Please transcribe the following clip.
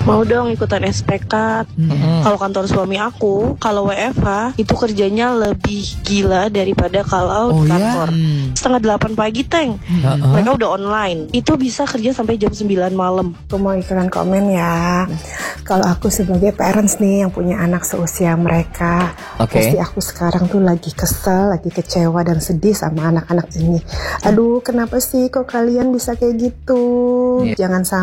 Mau dong ikutan SPK. Kalau kantor suami aku, kalau WFH itu kerjanya lebih gila daripada kalau di kantor. 7:30 pagi, Teng. Mereka udah online. Itu bisa kerja sampai jam 9 malam. Aku mau ikutan komen ya. Kalau aku sebagai parents nih yang punya anak seusia mereka, pasti aku sekarang tuh lagi kesel, lagi kecewa dan sedih sama anak-anak ini. Aduh, kenapa sih kok kalian bisa kayak gitu? Jangan sampai